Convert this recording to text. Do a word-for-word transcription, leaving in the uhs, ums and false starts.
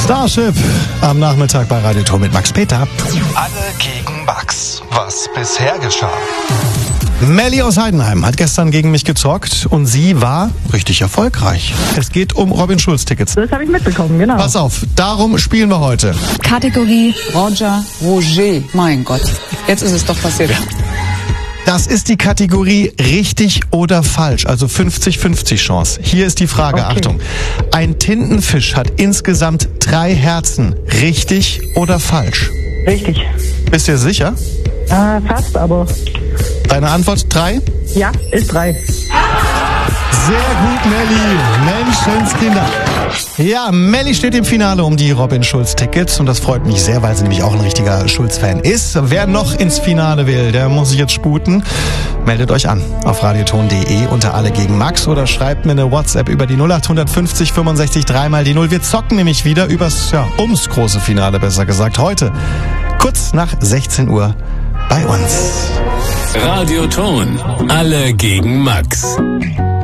Starship am Nachmittag bei Radio Ton mit Max Peter. Alle gegen Max. Was bisher geschah. Melli aus Heidenheim hat gestern gegen mich gezockt und sie war richtig erfolgreich. Es geht um Robin Schulz-Tickets. Das habe ich mitbekommen, genau. Pass auf, darum spielen wir heute. Kategorie Roger Roger. Mein Gott, jetzt ist es doch passiert. Ja. Das ist die Kategorie richtig oder falsch, also fünfzig fünfzig Chance. Hier ist die Frage, okay. Achtung. Ein Tintenfisch hat insgesamt drei Herzen. Richtig oder falsch? Richtig. Bist du dir sicher? Äh, fast, aber... Deine Antwort drei? Ja, ist drei. Sehr gut, Melli. Menschenskinder. Ja, Melli steht im Finale um die Robin Schulz-Tickets und das freut mich sehr, weil sie nämlich auch ein richtiger Schulz-Fan ist. Wer noch ins Finale will, der muss sich jetzt sputen. Meldet euch an auf radioton punkt de unter Alle gegen Max oder schreibt mir eine WhatsApp über die null acht fünf null fünfundsechzig drei mal die null. Wir zocken nämlich wieder übers, ja, ums große Finale, besser gesagt, heute. Kurz nach sechzehn Uhr bei uns. Radioton. Alle gegen Max.